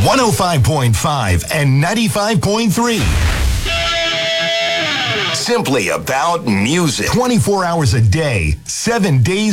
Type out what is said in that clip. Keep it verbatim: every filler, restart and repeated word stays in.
one oh five point five and ninety-five point three. Simply about music. twenty-four hours a day, seven days